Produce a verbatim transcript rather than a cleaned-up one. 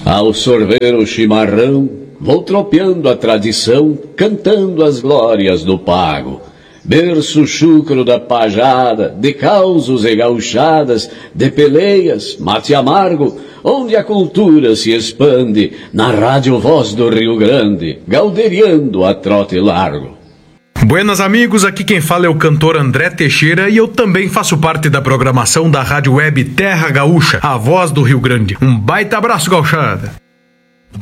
Ao sorver o chimarrão, vou tropeando a tradição, cantando as glórias do pago. Berço chucro da pajada, de causos e gauchadas, de peleias, mate amargo, onde a cultura se expande, na rádio voz do Rio Grande, gauderiando a trote largo. Buenas amigos, aqui quem fala é o cantor André Teixeira e eu também faço parte da programação da rádio web Terra Gaúcha, a voz do Rio Grande. Um baita abraço, gauchada!